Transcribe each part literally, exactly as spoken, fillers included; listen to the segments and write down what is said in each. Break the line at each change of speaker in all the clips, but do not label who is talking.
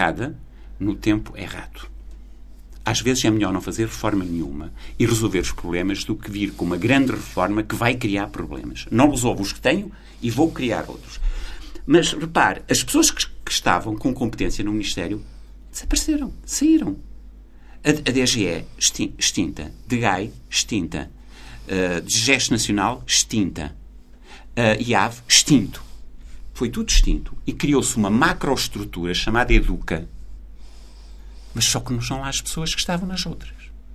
colocada no tempo errado. Às vezes é melhor não fazer reforma nenhuma e resolver os problemas do que vir com uma grande reforma que vai criar problemas. Não resolvo os que tenho e vou criar outros. Mas, repare, as pessoas que, que estavam com competência no Ministério desapareceram, saíram. A, a D G E, extinta. D G A I, extinta. Uh, de Gesto Nacional, extinta. Uh, I A V, extinto. Foi tudo extinto. E criou-se uma macroestrutura chamada Educa. Mas só que não são lá as pessoas que estavam nas outras.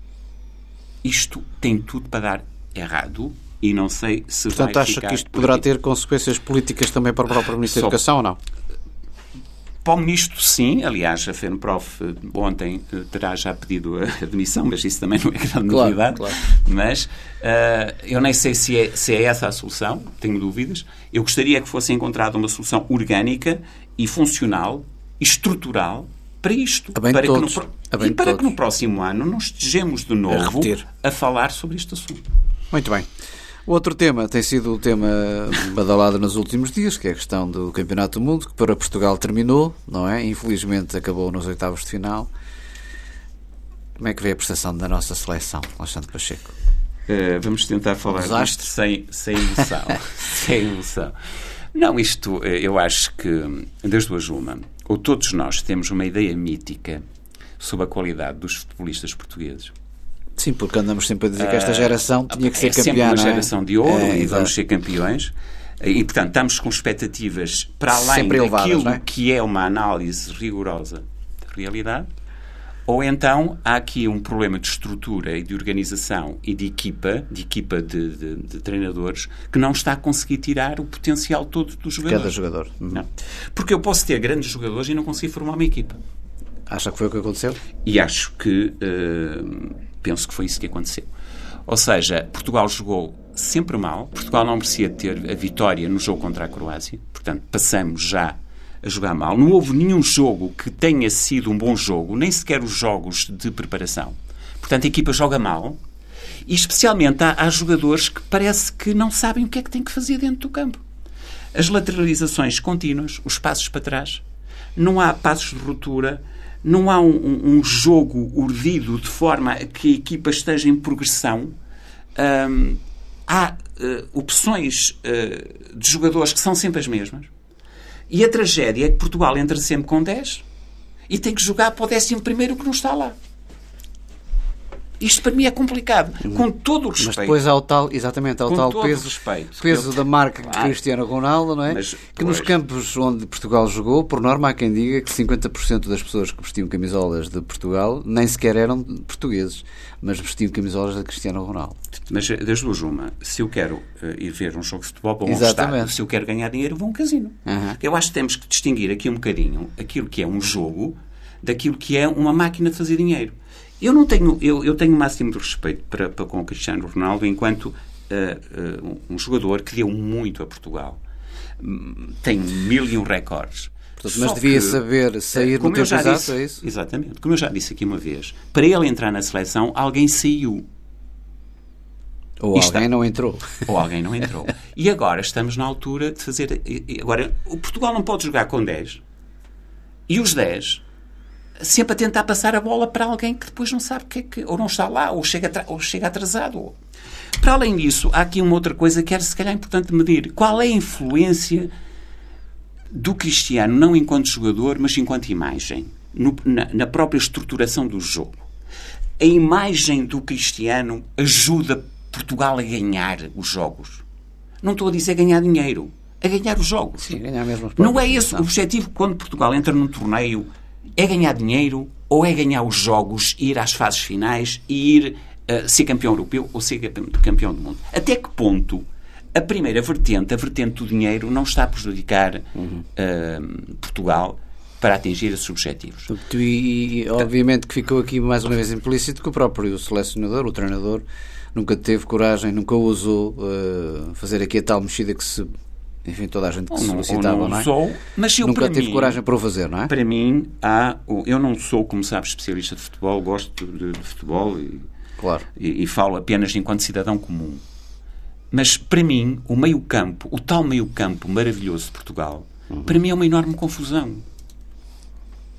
Isto tem tudo para dar errado e não sei se
Portanto,
vai
acha
ficar...
que isto poderá ter consequências políticas também para o próprio Ministro da Educação ou não?
Para o Ministro, sim. Aliás, a FENPROF ontem terá já pedido a admissão, mas isso também não é grande novidade.
Claro, claro.
Mas uh, eu nem sei se é, se é essa a solução, tenho dúvidas. Eu gostaria que fosse encontrada uma solução orgânica e funcional e estrutural para isto.
A bem
para
todos.
Que no,
a bem
e para
todos.
que no próximo ano não estejamos de novo a, a falar sobre este assunto.
Muito bem. O outro tema tem sido o tema badalado nos últimos dias, que é a questão do Campeonato do Mundo, que para Portugal terminou, não é? Infelizmente acabou nos oitavos de final. Como é que vê a prestação da nossa seleção, Alexandre Pacheco?
Uh, vamos tentar falar
Um
disto sem, sem emoção. sem emoção. Não, isto, eu acho que, das duas uma, ou todos nós temos uma ideia mítica sobre a qualidade dos futebolistas portugueses.
Sim, porque andamos sempre a dizer que esta geração tinha que ser
é
campeã,
sempre uma
não é?
geração de ouro
É,
e
exato.
vamos ser campeões. E, portanto, estamos com expectativas para além
Sempre elevadas,
daquilo
não é?
que é uma análise rigorosa da realidade. Ou então há aqui um problema de estrutura e de organização e de equipa, de equipa de, de, de treinadores, que não está a conseguir tirar o potencial todo dos jogadores.
Cada jogador. Uhum.
Não. Porque eu posso ter grandes jogadores e não conseguir formar uma equipa.
Acha que foi o que aconteceu?
E acho que, uh, penso que foi isso que aconteceu. Ou seja, Portugal jogou sempre mal. Portugal não merecia ter a vitória no jogo contra a Croácia. Portanto, passamos já a jogar mal. Não houve nenhum jogo que tenha sido um bom jogo, nem sequer os jogos de preparação. Portanto, a equipa joga mal. E, especialmente, há, há jogadores que parece que não sabem o que é que têm que fazer dentro do campo. As lateralizações contínuas, os passos para trás. Não há passos de ruptura. Não há um, um, um jogo urdido de forma a que a equipa esteja em progressão. Um, há uh, opções uh, de jogadores que são sempre as mesmas. E a tragédia é que Portugal entra sempre com dez e tem que jogar para o décimo primeiro que não está lá. Isto para mim é complicado. Com todo o respeito.
Mas depois há o tal, exatamente, há o tal peso,
respeito,
peso
eu,
da marca
claro,
de Cristiano Ronaldo, não é?
Mas,
que
pois,
nos campos onde Portugal jogou, por norma há quem diga que cinquenta por cento das pessoas que vestiam camisolas de Portugal nem sequer eram portugueses, mas vestiam camisolas de Cristiano Ronaldo.
Mas das duas uma, se eu quero uh, ir ver um jogo de futebol, vou a um
Exatamente.
estádio. Se eu quero ganhar dinheiro, vou a um casino.
Uhum.
Eu acho que temos que distinguir aqui um bocadinho aquilo que é um jogo daquilo que é uma máquina de fazer dinheiro. Eu não tenho, eu, eu tenho o máximo de respeito para, para com o Cristiano Ronaldo enquanto uh, uh, um jogador que deu muito a Portugal. Tem mil e um recordes.
Portanto, mas devia
que,
saber sair no tempo exato,
disse,
é isso?
Exatamente. Como eu já disse aqui uma vez, para ele entrar na seleção, alguém saiu.
Ou
Isto
alguém
está...
não entrou.
Ou alguém não entrou. E agora estamos na altura de fazer... Agora, o Portugal não pode jogar com dez e os dez sempre a tentar passar a bola para alguém que depois não sabe o que é que... Ou não está lá, ou chega, atra... ou chega atrasado. Para além disso, há aqui uma outra coisa que era se calhar importante medir. Qual é a influência do Cristiano, não enquanto jogador, mas enquanto imagem, no, na, na própria estruturação do jogo? A imagem do Cristiano ajuda Portugal a ganhar os jogos. Não estou a dizer ganhar dinheiro, a ganhar os jogos.
Sim, ganhar mesmo.
Não é esse o objetivo quando Portugal entra num torneio, é ganhar dinheiro ou é ganhar os jogos, ir às fases finais e ir uh, ser campeão europeu ou ser campeão do mundo. Até que ponto a primeira vertente, a vertente do dinheiro, não está a prejudicar uhum. uh, Portugal para atingir esses objetivos?
E, e obviamente que ficou aqui mais uma vez implícito que o próprio selecionador, o treinador, nunca teve coragem, nunca ousou uh, fazer aqui a tal mexida que se... Enfim, toda a gente que se solicitava, não,
não
é?
Usou, mas eu,
nunca teve
mim,
coragem para o fazer, não é?
Para mim, há, eu não sou, como sabes, especialista de futebol, gosto de, de futebol e,
claro.
e, e falo apenas enquanto cidadão comum. Mas, para mim, o meio-campo, o tal meio-campo maravilhoso de Portugal, uhum. para mim é uma enorme confusão.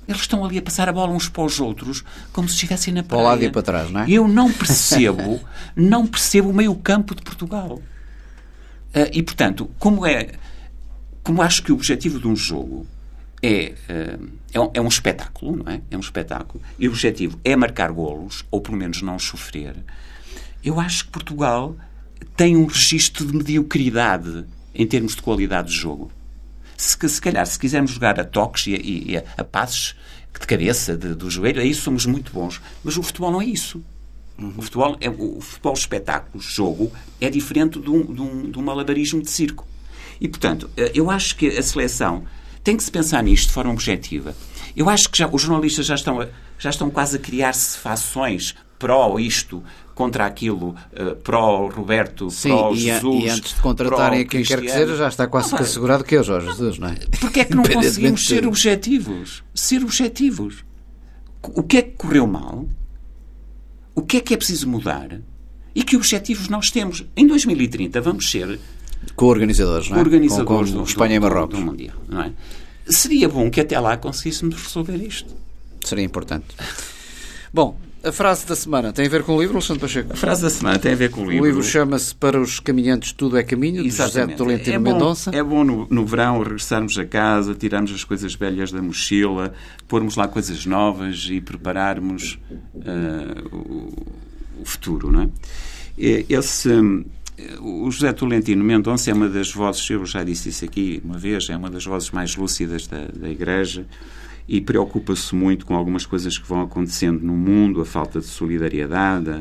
Eles estão ali a passar a bola uns para os outros como se estivessem na praia.
Para o lado e para trás, não é?
Eu não percebo, não percebo o meio-campo de Portugal. Uh, e, portanto, como é, como acho que o objetivo de um jogo é, uh, é, um, é um espetáculo, não é? É um espetáculo. E o objetivo é marcar golos, ou pelo menos não sofrer. Eu acho que Portugal tem um registro de mediocridade em termos de qualidade de jogo. Se, se calhar, se quisermos jogar a toques e a, e a, a passes de cabeça, de, do joelho, aí somos muito bons. Mas o futebol não é isso. Uhum. O futebol, é, o futebol espetáculo, jogo, é diferente de um, de, um, de um malabarismo de circo. E, portanto, eu acho que a seleção tem que se pensar nisto de forma objetiva. Eu acho que já, os jornalistas já estão, a, já estão quase a criar-se fações pró isto, contra aquilo, uh, pró Roberto,
Sim,
pró
e,
Jesus.
E antes de contratarem a quem quer que seja, já está quase que assegurado que é o Jorge Jesus, não é?
Porque é que não conseguimos ser objetivos? Ser objetivos. O que é que correu mal? O que é que é preciso mudar? E que objetivos nós temos? Em dois mil e trinta vamos ser
co-organizadores, não é?
Co-organizadores
com, com
do,
Espanha e Marrocos.
Do, do Mundial, não é? Seria bom que até lá conseguíssemos resolver isto.
Seria importante. Bom, a frase da semana tem a ver com o livro, Alexandre Pacheco?
A frase da semana tem a ver com o livro.
O livro chama-se Para os Caminhantes Tudo é Caminho, de José de Tolentino
é
Mendonça.
É bom no, no verão regressarmos a casa, tirarmos as coisas velhas da mochila, pormos lá coisas novas e prepararmos uh, o, o futuro, não é? Esse, o José Tolentino Mendonça é uma das vozes, eu já disse isso aqui uma vez, é uma das vozes mais lúcidas da, da Igreja, e preocupa-se muito com algumas coisas que vão acontecendo no mundo, a falta de solidariedade,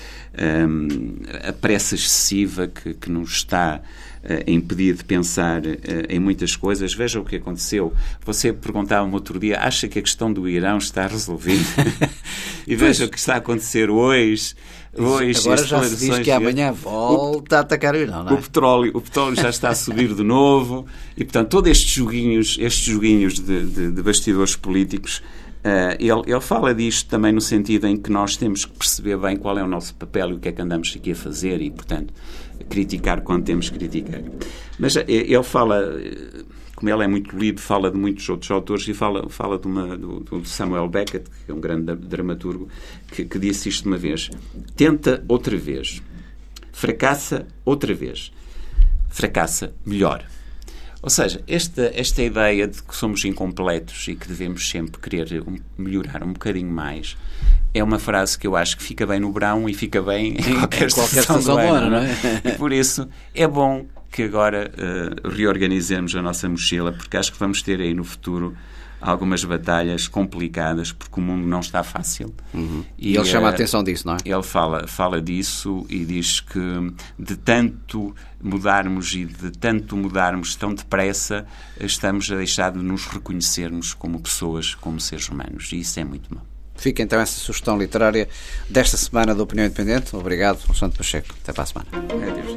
a, a pressa excessiva que, que nos está a impedir de pensar em muitas coisas. Veja o que aconteceu. Você perguntava-me outro dia, acha que a questão do Irão está resolvida? E veja o que está a acontecer hoje. Hoje,
agora já se diz que amanhã volta o, a atacar o Irão, não é?
O petróleo, o petróleo já está a subir de novo e, portanto, todos estes joguinhos, estes joguinhos de, de, de bastidores políticos, uh, ele, ele fala disto também no sentido em que nós temos que perceber bem qual é o nosso papel e o que é que andamos aqui a fazer e, portanto, criticar quando temos que criticar. Mas uh, ele fala... Uh, como ele é muito lido, fala de muitos outros autores e fala, fala de uma, do, do Samuel Beckett, que é um grande dramaturgo, que, que disse isto uma vez. Tenta outra vez. Fracassa outra vez. Fracassa melhor. Ou seja, esta, esta ideia de que somos incompletos e que devemos sempre querer um, melhorar um bocadinho mais é uma frase que eu acho que fica bem no verão e fica bem em qualquer,
em qualquer
estação do ano,
não é?
E por isso é bom que agora uh, reorganizemos a nossa mochila, porque acho que vamos ter aí no futuro algumas batalhas complicadas, porque o mundo não está fácil.
Uhum. E ele uh, chama a atenção disso, não é?
Ele fala, fala disso e diz que de tanto mudarmos e de tanto mudarmos tão depressa, estamos a deixar de nos reconhecermos como pessoas, como seres humanos. E isso é muito mau.
Fica então essa sugestão literária desta semana da Opinião Independente. Obrigado, Alexandre Pacheco. Até para a semana.
Adeus.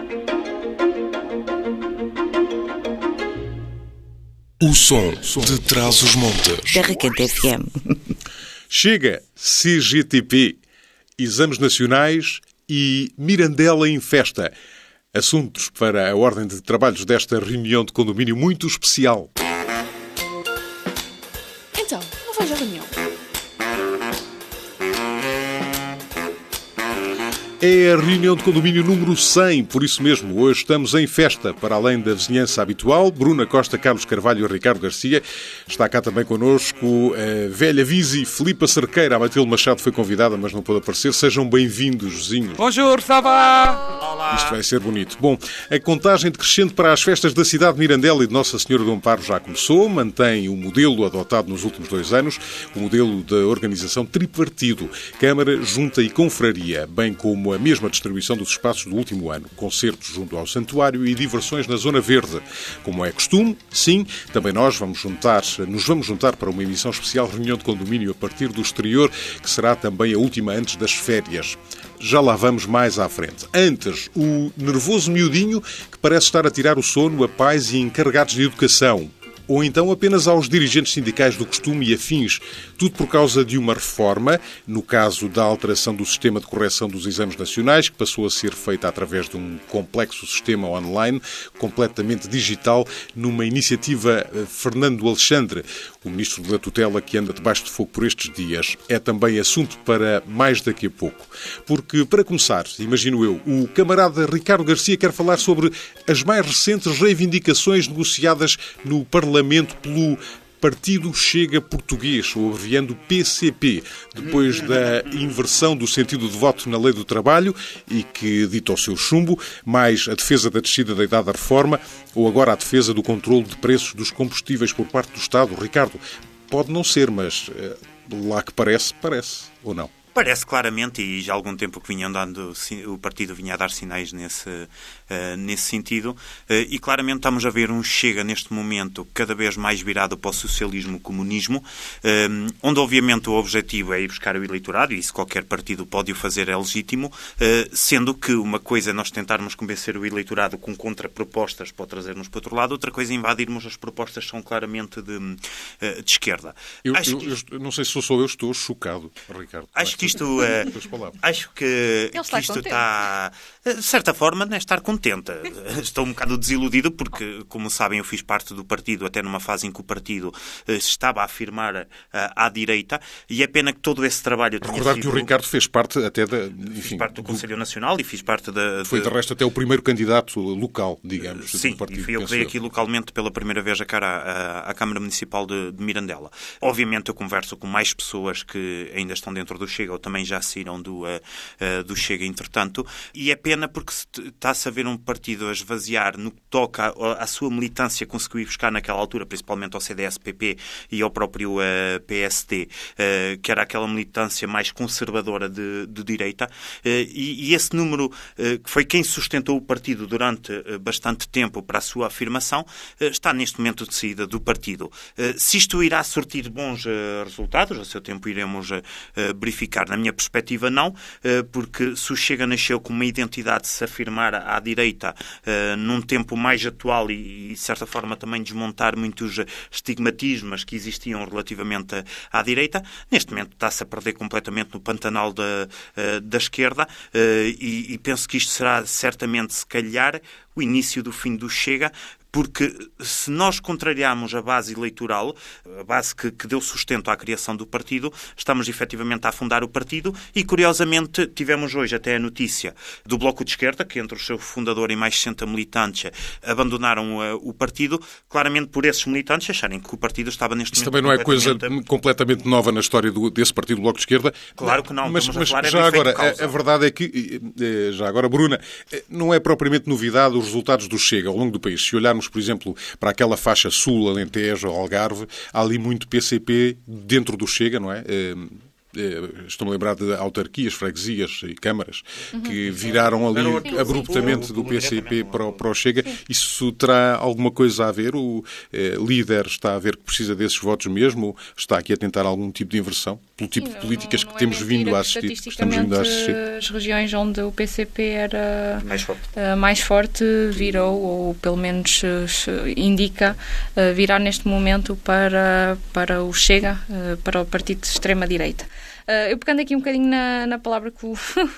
O som de Trás-os-Montes.
Terra Quente F M.
Chega, C G T P, exames nacionais e Mirandela em festa. Assuntos para a ordem de trabalhos desta reunião de condomínio muito especial.
Então, não vais à reunião?
É a reunião de condomínio número cem, por isso mesmo, hoje estamos em festa, para além da vizinhança habitual. Bruna Costa, Carlos Carvalho e Ricardo Garcia. Está cá também connosco a velha Visi, Filipa Cerqueira. A Matilde Machado foi convidada, mas não pôde aparecer. Sejam bem-vindos, vizinhos.
Bonjour, ça va?
Olá. Isto vai ser bonito. Bom, a contagem decrescente para as festas da cidade de Mirandela e de Nossa Senhora do Amparo já começou. Mantém o modelo adotado nos últimos dois anos, o modelo da organização tripartido, Câmara, Junta e Confraria, bem como a mesma distribuição dos espaços do último ano, concertos junto ao Santuário e diversões na Zona Verde. Como é costume, sim, também nós vamos juntar, nos vamos juntar para uma emissão especial reunião de condomínio a partir do exterior, que será também a última antes das férias. Já lá vamos mais à frente. Antes, o nervoso miudinho que parece estar a tirar o sono a pais e encarregados de educação. Ou então apenas aos dirigentes sindicais do costume e afins. Tudo por causa de uma reforma, no caso da alteração do sistema de correção dos exames nacionais, que passou a ser feita através de um complexo sistema online, completamente digital, numa iniciativa Fernando Alexandre, o ministro da tutela que anda debaixo de fogo por estes dias, é também assunto para mais daqui a pouco. Porque, para começar, imagino eu, o camarada Ricardo Garcia quer falar sobre as mais recentes reivindicações negociadas no Parlamento pelo Partido Chega Português, ou abreviando P C P, depois da inversão do sentido de voto na Lei do Trabalho e que dita o seu chumbo, mais a defesa da descida da idade da reforma, ou agora a defesa do controle de preços dos combustíveis por parte do Estado. Ricardo, pode não ser, mas lá que parece, parece, ou não?
Parece claramente, e já há algum tempo que vinha andando, o partido vinha a dar sinais nesse, uh, nesse sentido, uh, e claramente estamos a ver um Chega neste momento cada vez mais virado para o socialismo-comunismo, uh, onde obviamente o objetivo é ir buscar o eleitorado, e isso qualquer partido pode o fazer, é legítimo, uh, sendo que uma coisa é nós tentarmos convencer o eleitorado com contrapropostas para trazer-nos para outro lado, outra coisa é invadirmos as propostas que são claramente de, uh, de esquerda.
Eu,
Acho
eu,
que...
eu não sei se sou só eu, estou chocado, Ricardo.
Acho que isto, uh, acho que, que isto está, de certa forma, não é estar contente. Estou um bocado desiludido porque, como sabem, eu fiz parte do partido até numa fase em que o partido uh, estava a afirmar uh, à direita, e é pena que todo esse trabalho tenha
Recordar
sido...
que o Ricardo fez parte até da... Enfim,
fiz parte do Conselho Nacional e fiz parte da...
Foi, de resto, até o primeiro candidato local, digamos,
Sim,
do partido.
E fui eu que veio aqui localmente pela primeira vez a cara à, à Câmara Municipal de, de Mirandela. Obviamente eu converso com mais pessoas que ainda estão dentro do Chega ou também já saíram do, uh, uh, do Chega, entretanto, e é pena porque está-se a ver um partido a esvaziar no que toca à sua militância, conseguiu buscar naquela altura, principalmente ao C D S P P e ao próprio uh, P S D, uh, que era aquela militância mais conservadora de, de direita, uh, e, e esse número, uh, que foi quem sustentou o partido durante uh, bastante tempo para a sua afirmação, uh, está neste momento de saída do partido. Uh, se isto irá sortir bons uh, resultados, a seu tempo iremos uh, uh, verificar. Na minha perspectiva, não, uh, porque se o Chega nasceu com uma identidade de se afirmar à direita uh, num tempo mais atual e, e, de certa forma, também desmontar muitos estigmatismos que existiam relativamente à direita, neste momento está-se a perder completamente no pantanal da, uh, da esquerda, uh, e, e penso que isto será certamente, se calhar, o início do fim do Chega, porque se nós contrariarmos a base eleitoral, a base que, que deu sustento à criação do partido, estamos efetivamente a afundar o partido e, curiosamente, tivemos hoje até a notícia do Bloco de Esquerda, que entre o seu fundador e mais sessenta militantes abandonaram uh, o partido, claramente por esses militantes acharem que o partido estava neste
Isso
momento...
também não é coisa completamente nova na história do, desse partido, do Bloco de Esquerda.
Claro que não,
mas,
mas
mas
a
já agora, a, a verdade é que, já agora, Bruna, não é propriamente novidade os resultados do Chega ao longo do país. Se olharmos, por exemplo, para aquela faixa sul, Alentejo, Algarve, há ali muito P C P dentro do Chega, não é? Estou-me a lembrar de autarquias, freguesias e câmaras que viraram ali sim, abruptamente sim, do P C P para o, para o Chega. Sim. Isso terá alguma coisa a ver? O eh, líder está a ver que precisa desses votos mesmo? Está aqui a tentar algum tipo de inversão? Pelo tipo sim, de políticas não, não que temos é vindo a assistir? Estamos vindo a assistir.
As regiões onde o P C P era
mais forte,
uh, mais forte virou, ou pelo menos uh, indica, uh, virar neste momento para, para o Chega, uh, para o partido de extrema-direita. Uh, eu pegando aqui um bocadinho na, na palavra que o,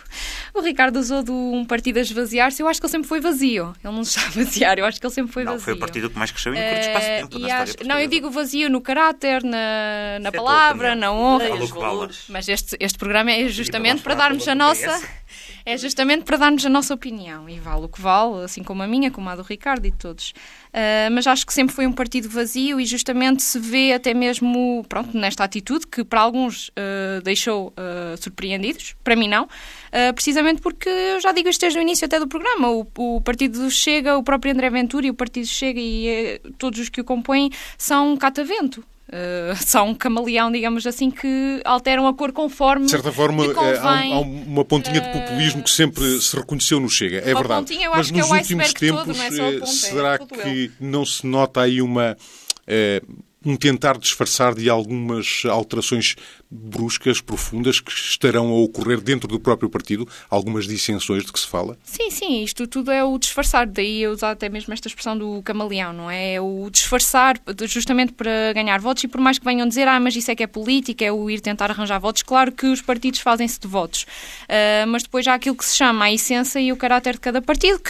o Ricardo usou de um partido a esvaziar-se, eu acho que ele sempre foi vazio. Ele não se está a vaziar, eu acho que ele sempre foi
não,
vazio.
Foi o partido que mais cresceu em curto espaço de tempo. Uh, na
acho, não, eu digo vazio no caráter, na, na palavra, na honra. Mas este, este programa é justamente para darmos a nossa... É justamente para darmos a nossa opinião, e vale o que vale, assim como a minha, como a do Ricardo e de todos. Uh, mas acho que sempre foi um partido vazio e justamente se vê até mesmo, pronto, nesta atitude que para alguns uh, deixou uh, surpreendidos, para mim não, uh, precisamente porque, eu já digo isto desde o início até do programa, o, o Partido Chega, o próprio André Ventura e o Partido Chega e uh, todos os que o compõem são um catavento. Uh, são um camaleão, digamos assim, que alteram a cor conforme.
De certa forma, convém, há, há uma pontinha de populismo que sempre se reconheceu no Chega, é verdade.
Pontinha, eu
mas
acho
nos
que é o
últimos tempos,
todo, não é só a ponta,
será
é
que não se nota aí uma. Eh, um tentar disfarçar de algumas alterações bruscas, profundas, que estarão a ocorrer dentro do próprio partido, algumas dissensões de que se fala?
Sim, sim, isto tudo é o disfarçar, daí eu usar até mesmo esta expressão do camaleão, não é? É o disfarçar justamente para ganhar votos, e por mais que venham dizer, ah, mas isso é que é política, é o ir tentar arranjar votos, claro que os partidos fazem-se de votos, uh, mas depois há aquilo que se chama a essência e o caráter de cada partido, que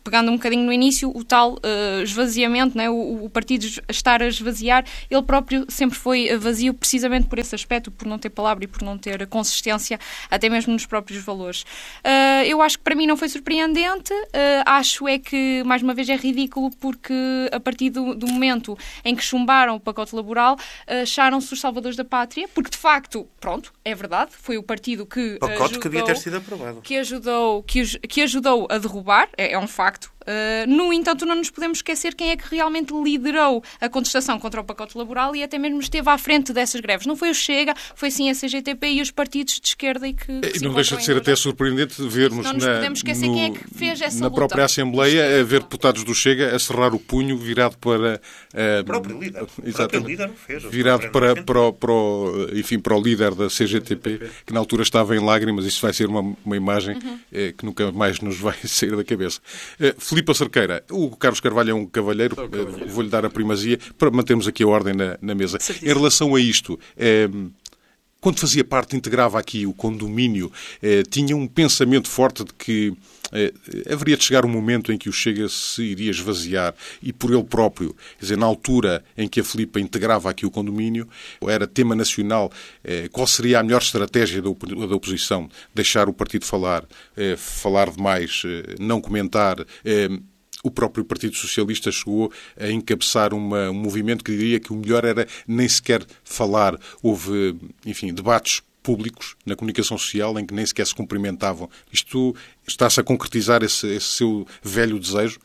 pegando um bocadinho no início, o tal uh, esvaziamento, né? o, o partido estar a esvaziar, ele próprio sempre foi vazio precisamente por esse aspecto, por não ter palavra e por não ter consistência, até mesmo nos próprios valores. Uh, eu acho que para mim não foi surpreendente, uh, acho é que, mais uma vez, é ridículo porque a partir do, do momento em que chumbaram o pacote laboral, uh, acharam-se os salvadores da pátria, porque de facto, pronto, é verdade, foi o partido que
pacote
ajudou,
que devia ter sido aprovado.
Que ajudou, que, que ajudou a derrubar, é, é um facto. Uh, no entanto, não nos podemos esquecer quem é que realmente liderou a contestação contra o pacote laboral e até mesmo esteve à frente dessas greves. Não foi o Chega, foi sim a C G T P e os partidos de esquerda e que, que
e não deixa de ser até surpreendente vermos
não nos
na,
podemos esquecer
no,
quem é que fez essa
na
luta.
própria Assembleia a ver deputados do Chega a cerrar o punho virado para uh,
o próprio líder,
exatamente,
o próprio líder o fez,
virado para, para, o, para, o, enfim, para o líder da C G T P, que na altura estava em lágrimas. Isso vai ser uma, uma imagem uhum. eh, que nunca mais nos vai sair da cabeça. Uh, Filipe Cerqueira, o Carlos Carvalho é um cavalheiro, oh, cavalheiro. vou-lhe dar a primazia para mantermos aqui a ordem na, na mesa. Certíssimo. Em relação a isto, eh, quando fazia parte, integrava aqui o condomínio, eh, tinha um pensamento forte de que eh, haveria de chegar um momento em que o Chega se iria esvaziar e por ele próprio, quer dizer, na altura em que a Filipa integrava aqui o condomínio, era tema nacional, eh, qual seria a melhor estratégia da, op da oposição? Deixar o partido falar, eh, falar demais, eh, não comentar. Eh, O próprio Partido Socialista chegou a encabeçar uma, um movimento que diria que o melhor era nem sequer falar. Houve, enfim, debates públicos na comunicação social em que nem sequer se cumprimentavam. Isto está-se a concretizar esse, esse seu velho desejo,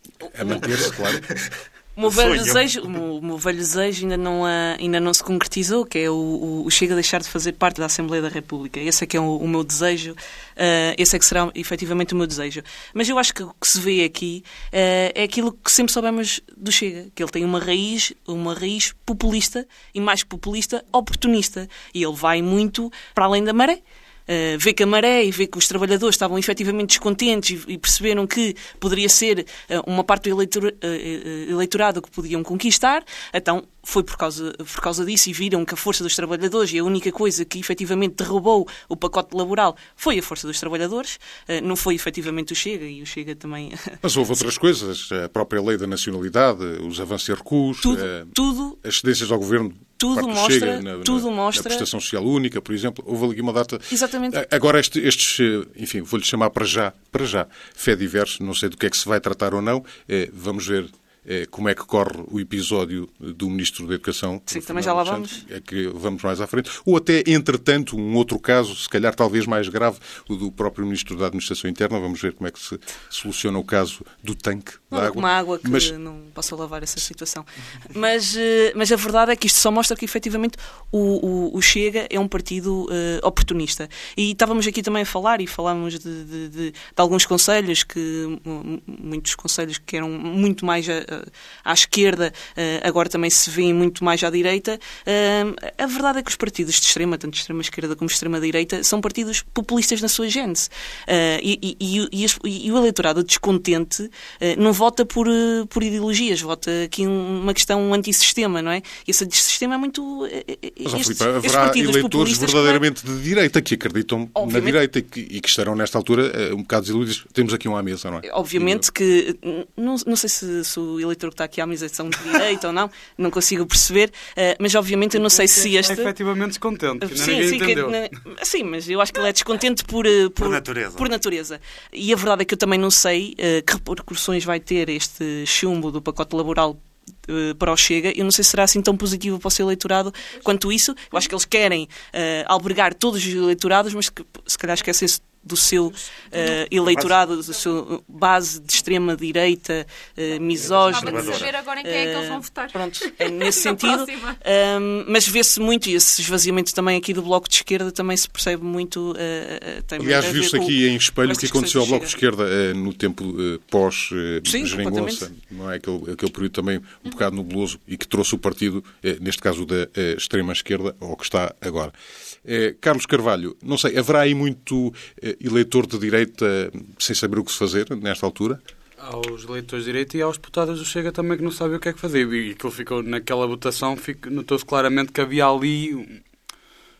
a manter-se, claro.
O meu velho desejo, o meu velho desejo ainda não, a, ainda não se concretizou, que é o, o, o Chega a deixar de fazer parte da Assembleia da República. Esse é que é o, o meu desejo, uh, esse é que será efetivamente o meu desejo. Mas eu acho que o que se vê aqui uh, é aquilo que sempre soubemos do Chega, que ele tem uma raiz, uma raiz populista e, mais que populista, oportunista. E ele vai muito para além da maré. Uh, vê que a maré e vê que os trabalhadores estavam efetivamente descontentes e, e perceberam que poderia ser uh, uma parte do eleitor, uh, uh, eleitorado que podiam conquistar, então foi por causa, por causa disso e viram que a força dos trabalhadores e a única coisa que efetivamente derrubou o pacote laboral foi a força dos trabalhadores, uh, não foi efetivamente o Chega, e o Chega também...
Mas houve outras coisas, a própria lei da nacionalidade, os avanços e recuos,
tudo,
uh,
tudo,
as cedências ao governo...
Tudo mostra,
Chega, na,
tudo
na,
mostra...
na prestação social única, por exemplo, houve ali uma data...
Exatamente.
Agora este, estes, enfim, vou-lhe chamar para já, para já, fé diverso, não sei do que é que se vai tratar ou não, eh, vamos ver eh, como é que corre o episódio do Ministro da Educação.
Sim, também já lá vamos.
É que vamos mais à frente. Ou até, entretanto, um outro caso, se calhar talvez mais grave, o do próprio Ministro da Administração Interna, vamos ver como é que se soluciona o caso do tanque de água.
Uma água que mas... não possa lavar essa situação. Mas, mas a verdade é que isto só mostra que, efetivamente, o, o, o Chega é um partido uh, oportunista. E estávamos aqui também a falar, e falámos de, de, de, de alguns conselhos, que muitos conselhos que eram muito mais a, a, à esquerda, uh, agora também se vêem muito mais à direita. Uh, a verdade é que os partidos de extrema, tanto de extrema esquerda como de extrema direita, são partidos populistas na sua gênese. Uh, e, e, e, e, e o eleitorado descontente uh, não vota por, uh, por ideologias, vota aqui uma questão antissistema, não é? E esse antissistema é muito...
Mas, estes, Filipe, haverá eleitores verdadeiramente que... de direita que acreditam Obviamente. na direita e que, e que estarão nesta altura um bocado desiludidos. Temos aqui um à mesa, não é?
Obviamente que... Não, não sei se, se o eleitor que está aqui à mesa são de direita ou não, não consigo perceber, uh, mas obviamente eu não sei se este...
É efetivamente descontente, que
sim,
ninguém
sim,
entendeu.
Que, sim, mas eu acho que ele é descontente por, por,
por, natureza.
por natureza. E a verdade é que eu também não sei uh, que repercussões vai ter este chumbo do pacote laboral para o Chega. Eu não sei se será assim tão positivo para o seu eleitorado quanto isso. Eu acho que eles querem uh, albergar todos os eleitorados, mas que, se calhar esquecem-se do seu uh, eleitorado, do seu base de extrema-direita, uh, misógino.
Vamos saber agora em quem é que eles vão votar.
Pronto, é nesse sentido. Um, mas vê-se muito, e esse esvaziamento também aqui do Bloco de Esquerda também se percebe muito. Uh, uh,
Aliás, viu-se aqui em espelho o que aconteceu ao Bloco de Esquerda uh, no tempo uh, pós-Geringonça, uh, não é? Aquele, aquele período também um bocado nubloso e que trouxe o partido, uh, neste caso da uh, extrema-esquerda, ao que está agora. Uh, Carlos Carvalho, não sei, haverá aí muito... Uh, eleitor de direita sem saber o que se fazer nesta altura?
Aos eleitores de direita e aos deputados do Chega também que não sabem o que é que fazer. E aquilo ficou naquela votação, notou-se claramente que havia ali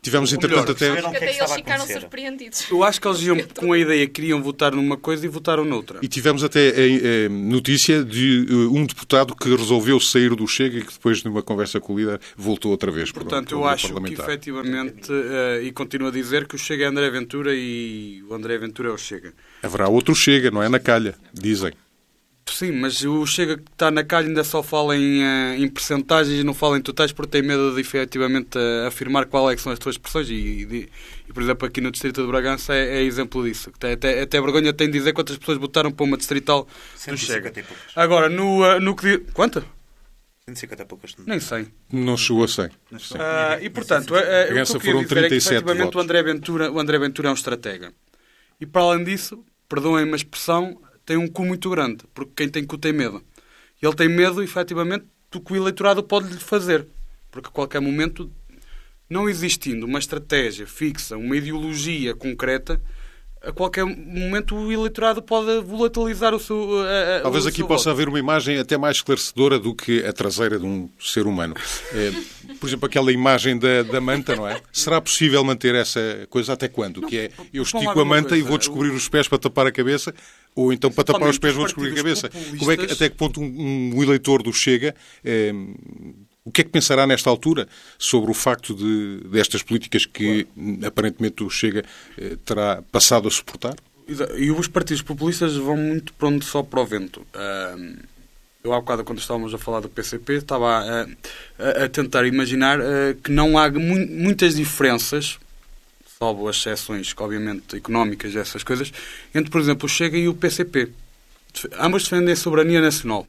Tivemos, entretanto, até...
Até eles ficaram surpreendidos.
Eu acho que eles iam com a ideia que queriam votar numa coisa e votaram noutra.
E tivemos até a, a notícia de uh, um deputado que resolveu sair do Chega e que depois, numa conversa com o líder, voltou outra vez.
Portanto, eu acho que, efetivamente, uh, e continuo a dizer que o Chega é André Ventura e o André Ventura é o Chega.
Haverá outro Chega, não é na calha, dizem.
Sim, mas o Chega que está na calha ainda só fala em, em percentagens e não fala em totais porque tem medo de efetivamente afirmar qual é que são as suas expressões e, e, e por exemplo, aqui no Distrito de Bragança é, é exemplo disso. Até, até, até vergonha tem de dizer quantas pessoas votaram para uma distrital do Chega. Agora, no, no que... Quanto?
cento e cinquenta e poucas.
Nem sei.
Não chegou a cem.
Ah, e, portanto, uh, o que eu queria dizer é que, efetivamente, o André, Ventura, o André Ventura é um estratega. E, para além disso, perdoem-me a expressão, tem um cu muito grande, porque quem tem cu tem medo. E ele tem medo, efetivamente, do que o eleitorado pode lhe fazer. Porque a qualquer momento, não existindo uma estratégia fixa, uma ideologia concreta, a qualquer momento o eleitorado pode volatilizar o seu... A, a,
Talvez
o
aqui
seu
possa
voto.
haver uma imagem até mais esclarecedora do que a traseira de um ser humano. É, por exemplo, aquela imagem da, da manta, não é? Será possível manter essa coisa até quando? Não, que é, eu estico a manta coisa. e vou descobrir os pés para tapar a cabeça, ou então para tapar os pés vou descobrir a cabeça. Como é que, até que ponto um, um eleitor do Chega... É, o que é que pensará nesta altura sobre o facto de, destas políticas que claro. aparentemente o Chega eh, terá passado a suportar?
E os partidos populistas vão muito para onde sopra o vento. Uh, eu há bocado, quando estávamos a falar do P C P, estava a, a, a tentar imaginar uh, que não há mu- muitas diferenças, salvo as exceções, obviamente, económicas e essas coisas, entre, por exemplo, o Chega e o P C P. Ambos defendem a soberania nacional.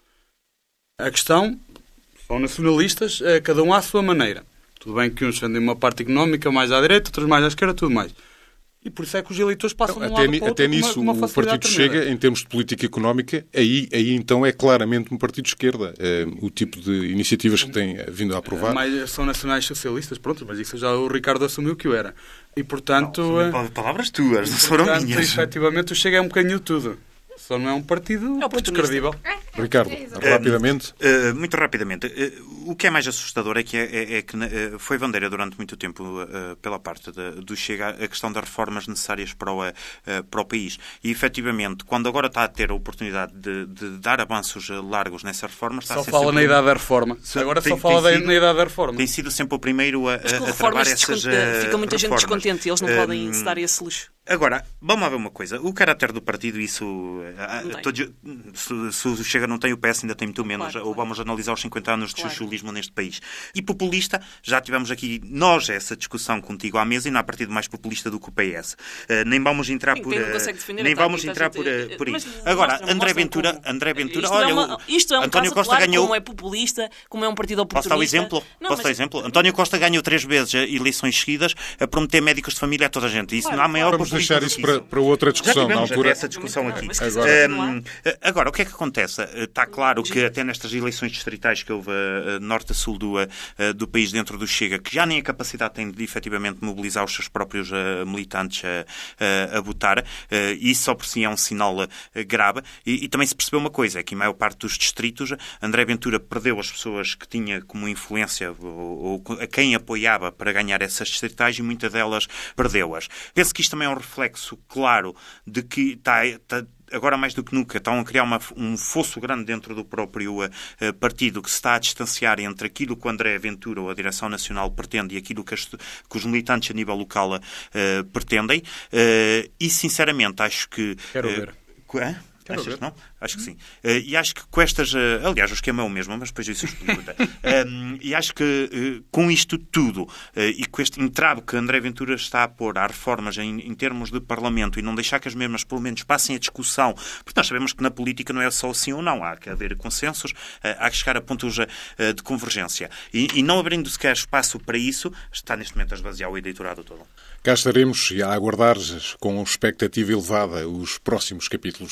A questão... São nacionalistas, cada um à sua maneira. Tudo bem que uns defendem uma parte económica mais à direita, outros mais à esquerda, tudo mais. E por isso é que os eleitores passam
então,
de um lado
até,
para o outro
até nisso,
com uma, uma
o Partido Chega, em termos de política económica, aí, aí então é claramente um partido de esquerda. É, o tipo de iniciativas que tem vindo a aprovar.
Mas são nacionais socialistas, pronto, mas isso já o Ricardo assumiu que o era. E portanto...
Não, palavras tuas, não foram
portanto,
minhas.
Efetivamente o Chega é um bocadinho tudo. Só não é um partido é descredível.
Ricardo, é, rapidamente.
Uh, uh, muito rapidamente. Uh, o que é mais assustador é que, é, é, é que uh, foi bandeira durante muito tempo uh, pela parte de, do Chega a questão das reformas necessárias para o, uh, para o país. E, efetivamente, quando agora está a ter a oportunidade de, de dar avanços largos nessas reformas... Está
só
a ser
fala
sempre...
na idade da reforma. Agora tem, só fala sido, na idade da reforma.
Tem sido sempre o primeiro a, a, a travar essas uh,
Fica muita gente descontente e eles não um, podem se dar esse luxo.
Agora, vamos lá ver uma coisa. O caráter do partido, isso... Todos, se, se o Chega não tem o P S, ainda tem muito menos. Claro, ou claro. Vamos analisar os cinquenta anos de chuchulismo claro. neste país. E populista, já tivemos aqui nós essa discussão contigo à mesa e não há partido mais populista do que o P S. Uh, nem vamos entrar por... Uh, nem vamos entrar por, uh, por isso. Agora, André Ventura...
Como...
André Ventura,
isto
olha...
É uma, isto é um
António
caso
Costa
claro,
ganhou...
como é populista, como é um partido oportunista...
Posso dar o exemplo? Não, Posso mas... dar exemplo? António Costa ganhou três vezes eleições seguidas a prometer médicos de família a toda a gente. Isso claro, não há maior
Vamos deixar isso para, para outra discussão.
Já tivemos
na altura.
essa discussão aqui.
Agora.
Um, agora, o que é que acontece? Está claro que até nestas eleições distritais que houve a, a norte a sul do, a, do país dentro do Chega, que já nem a capacidade tem de efetivamente mobilizar os seus próprios uh, militantes a, a, a votar, uh, isso só por si é um sinal uh, grave. E, e também se percebeu uma coisa, é que em maior parte dos distritos André Ventura perdeu as pessoas que tinha como influência ou, ou a quem apoiava para ganhar essas distritais e muitas delas perdeu-as. Penso que isto também é um reflexo claro de que está, está agora mais do que nunca estão a criar uma, um fosso grande dentro do próprio uh, partido que se está a distanciar entre aquilo que o André Ventura ou a Direção Nacional pretende e aquilo que, as, que os militantes a nível local uh, pretendem. Uh, e, sinceramente, acho que...
Quero ver.
Uh, é? Achas que não? Acho que sim. Uh, e acho que com estas... Uh, aliás, o esquema é o mesmo, mas depois isso eu explico. um, e acho que uh, com isto tudo uh, e com este entrave que André Ventura está a pôr às reformas em, em termos de Parlamento e não deixar que as mesmas, pelo menos, passem a discussão, porque nós sabemos que na política não é só sim ou não. Há que haver consensos, uh, há que chegar a pontos uh, de convergência. E, e não abrindo sequer espaço para isso, está neste momento a esvaziar o eleitorado todo.
Cá estaremos e a aguardar com expectativa elevada os próximos capítulos. Estamos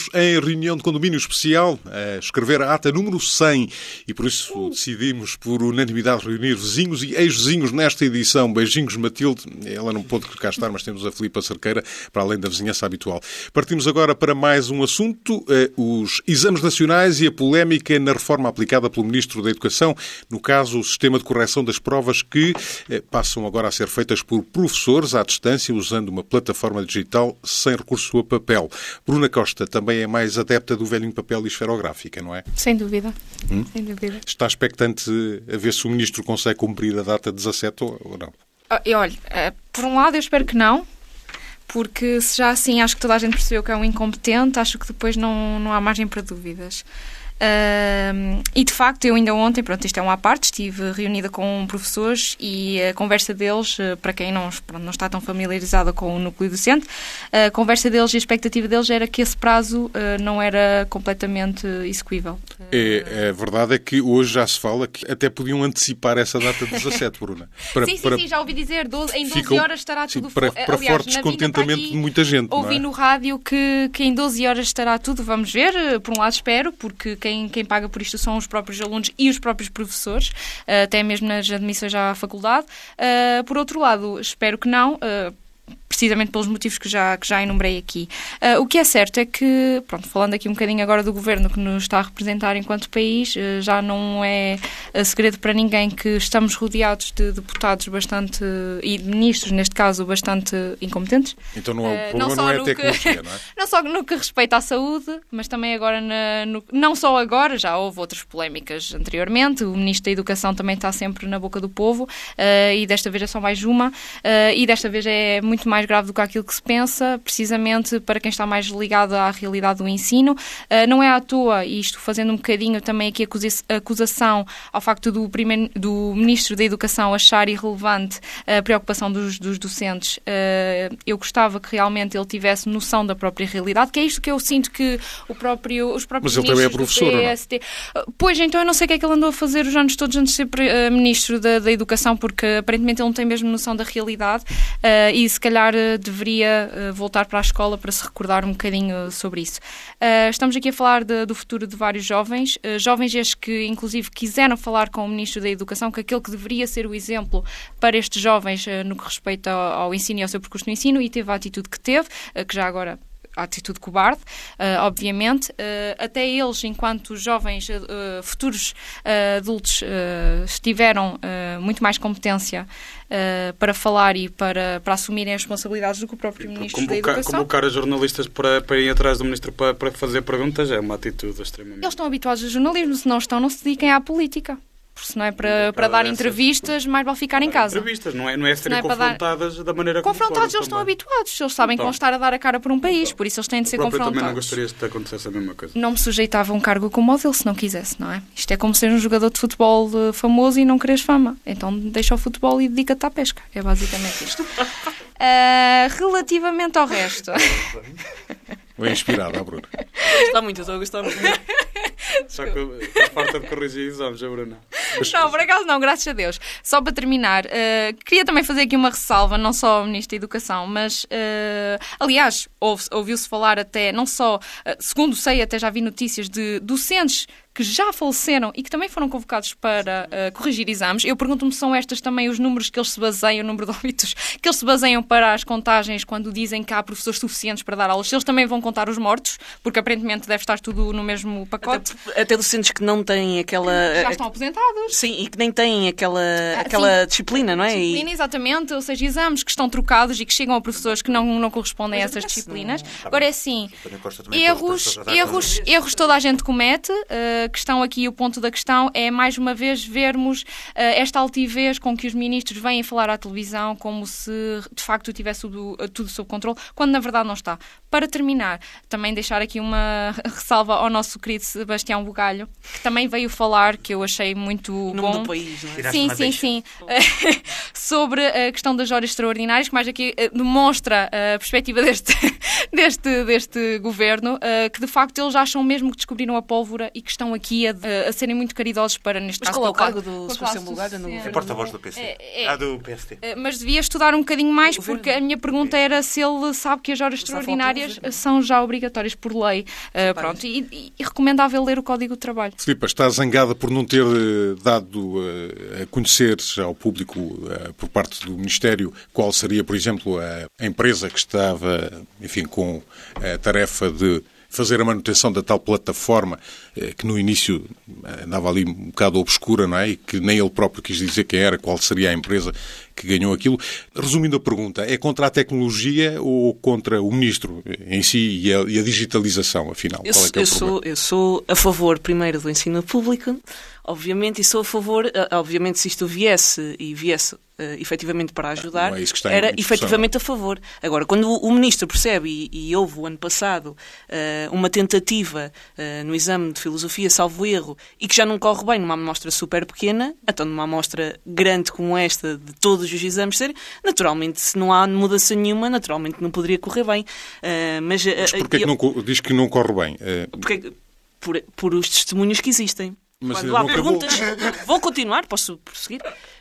Estamos em reunião de condomínio especial a escrever a ata número cem e por isso decidimos por unanimidade reunir vizinhos e ex-vizinhos nesta edição. Beijinhos, Matilde. Ela não pôde cá estar, mas temos a Filipa Cerqueira, para além da vizinhança habitual. Partimos agora para mais um assunto, os exames nacionais e a polémica na reforma aplicada pelo Ministro da Educação, no caso o sistema de correção das provas que passam agora a ser feitas por professores à distância, usando uma plataforma digital sem recurso a papel. Bruna Costa também é mais adepta do velhinho papel e esferográfica, não é?
Sem dúvida.
Hum?
Sem dúvida.
Está expectante a ver se o Ministro consegue cumprir a data dezassete ou não?
E olha, por um lado eu espero que não, porque se já assim acho que toda a gente percebeu que é um incompetente, acho que depois não, não há margem para dúvidas. Uh, e de facto eu ainda ontem, pronto, isto é uma à parte, estive reunida com professores e a conversa deles, para quem não, pronto, não está tão familiarizada com o núcleo docente, a conversa deles e a expectativa deles era que esse prazo uh, não era completamente execuível.
É, a verdade é que hoje já se fala que até podiam antecipar essa data de dezassete, Bruna.
Para, sim, sim, para... sim, já ouvi dizer, doze, em doze ficam, horas estará
sim,
tudo...
Para, para Aliás, forte descontentamento aqui, de muita gente,
ouvi
não é? No
rádio que, que em doze horas estará tudo, vamos ver, por um lado espero, porque quem, quem paga por isto são os próprios alunos e os próprios professores, até mesmo nas admissões à faculdade. Por outro lado, espero que não, precisamente pelos motivos que já, que já enumerei aqui. Uh, o que é certo é que, pronto, falando aqui um bocadinho agora do governo que nos está a representar enquanto país, uh, já não é uh, segredo para ninguém que estamos rodeados de deputados bastante, uh, e ministros, neste caso, bastante incompetentes.
Então não, uh, o problema não, não é a tecnologia,
que,
não é?
Não só no que respeita à saúde, mas também agora, na, no, não só agora, já houve outras polémicas anteriormente, o Ministro da Educação também está sempre na boca do povo, uh, e desta vez é só mais uma, uh, e desta vez é muito mais grave do que aquilo que se pensa, precisamente para quem está mais ligado à realidade do ensino. Uh, não é à toa, e isto fazendo um bocadinho também aqui a acusação ao facto do, primeiro, do Ministro da Educação achar irrelevante a preocupação dos, dos docentes. Uh, eu gostava que realmente ele tivesse noção da própria realidade, que é isto que eu sinto que o próprio, os próprios
Mas ele também é professor,
do P S T... Uh, pois, então eu não sei o que é que ele andou a fazer os anos todos antes de ser uh, Ministro da, da Educação, porque aparentemente ele não tem mesmo noção da realidade, uh, e se calhar uh, deveria uh, voltar para a escola para se recordar um bocadinho sobre isso. Uh, estamos aqui a falar de, do futuro de vários jovens, uh, jovens estes que inclusive quiseram falar com o Ministro da Educação, que aquele que deveria ser o exemplo para estes jovens uh, no que respeita ao, ao ensino e ao seu percurso no ensino, e teve a atitude que teve, uh, que já agora a atitude cobarde, uh, obviamente. Uh, até eles, enquanto jovens uh, futuros uh, adultos, uh, tiveram uh, muito mais competência uh, para falar e para, para assumirem as responsabilidades do que o próprio Ministro
convocar,
da Educação.
Convocar os jornalistas para, para ir atrás do Ministro para, para fazer perguntas é uma atitude extremamente...
Eles estão habituados ao jornalismo, se não estão, não se dediquem à política. Porque se não é para, para dar entrevistas, mais vale ficar em casa.
Entrevistas, não é, não é serem é confrontadas dar... da maneira como
confrontados, eles estão habituados. Eles sabem então, que vão estar a dar a cara por um país, por isso eles têm de ser confrontados.
Eu também não gostaria de acontecer a mesma coisa.
Não me sujeitava a um cargo como o dele se não quisesse, não é? Isto é como ser um jogador de futebol famoso e não quereres fama. Então deixa o futebol e dedica-te à pesca. É basicamente isto. uh, relativamente ao resto...
Bem inspirada, a Bruna.
Está muito, estou a gostar muito.
Só que está farta de corrigir exames, a Bruna.
Não, por acaso não, graças a Deus. Só para terminar, uh, queria também fazer aqui uma ressalva, não só ao Ministro da Educação, mas, uh, aliás, ouviu-se falar até, não só, uh, segundo sei, até já vi notícias de docentes que já faleceram e que também foram convocados para uh, corrigir exames. Eu pergunto-me se são estas também os números que eles se baseiam, o número de óbitos, que eles se baseiam para as contagens quando dizem que há professores suficientes para dar aulas. Se eles também vão contar os mortos, porque aparentemente deve estar tudo no mesmo pacote.
Até, até docentes que não têm aquela...
Já estão aposentados.
Sim, e que nem têm aquela, ah, aquela disciplina, não é?
Disciplina, e... exatamente. Ou seja, exames que estão trocados e que chegam a professores que não, não correspondem Mas a essas disciplinas. Não... Agora é assim, erros, erros, erros toda a gente comete. A uh, questão aqui, o ponto da questão é, mais uma vez, vermos uh, esta altivez com que os ministros vêm falar à televisão como se, de facto, tivesse tudo, tudo sob controle, quando na verdade não está. Para terminar, também deixar aqui uma ressalva ao nosso querido Sebastião Bugalho, que também veio falar, que eu achei muito
bom.
Nome
do país, não é?
Sim, sim, sim. Sobre a questão das horas extraordinárias, que mais aqui uh, demonstra a perspectiva deste, deste, deste governo, uh, que de facto eles acham mesmo que descobriram a pólvora e que estão estão aqui a, a serem muito caridosos para, neste
mas
caso...
Mas qual é o cargo do Sebastião Bulgário?
É porta-voz do P S T. É, é, ah, do P S T.
Mas devia estudar um bocadinho mais, porque a minha pergunta era se ele sabe que as horas extraordinárias são já obrigatórias por lei. Uh, pronto, e, e, e recomendável ler o Código de Trabalho.
Filipa, está zangada por não ter dado uh, a conhecer ao público, uh, por parte do Ministério, qual seria, por exemplo, a, a empresa que estava, enfim, com a tarefa de fazer a manutenção da tal plataforma que no início andava ali um bocado obscura, não é? E que nem ele próprio quis dizer quem era, qual seria a empresa que ganhou aquilo. Resumindo a pergunta, é contra a tecnologia ou contra o Ministro em si e a, e a digitalização, afinal?
Eu,
qual é que é o
eu, sou, eu sou a favor, primeiro, do ensino público, obviamente, e sou a favor, obviamente, se isto viesse e viesse Uh, efetivamente para ajudar,
não é isso que está
era
em
efetivamente a favor. Agora, quando o, o Ministro percebe, e, e houve o ano passado uh, uma tentativa uh, no exame de filosofia, salvo erro, e que já não corre bem numa amostra super pequena, então numa amostra grande como esta, de todos os exames serem, naturalmente, se não há mudança nenhuma, naturalmente não poderia correr bem. Uh, mas uh,
mas porquê
eu,
que não, diz que não corre bem? Uh...
Porque, por, por os testemunhos que existem.
Mas
Quando há perguntas, vou continuar, posso prosseguir?